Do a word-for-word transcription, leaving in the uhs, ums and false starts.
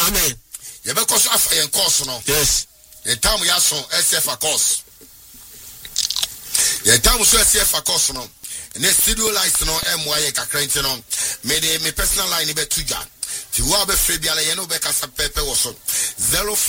Amen. You because of a course no. Yes. The time we are so S F a course. The time we so S F a course no. Ne studio lights no M Y kakra no. Me de me personal line be tuja. Ti wa be free biala ye no be kasa pepe wo so. zero